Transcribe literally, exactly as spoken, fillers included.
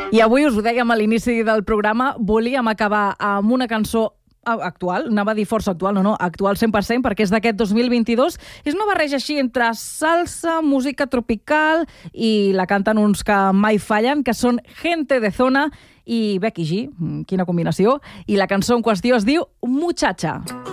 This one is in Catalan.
I avui, us ho dèiem a l'inici del programa, volíem acabar amb una cançó actual, anava a dir força actual, no, no, actual cent per cent, perquè és d'aquest dos mil vint-i-dos. És una barreja així entre salsa, música tropical, i la canten uns que mai fallen, que són Gente de Zona i Becky G, quina combinació, i la cançó en qüestió es diu Muchacha.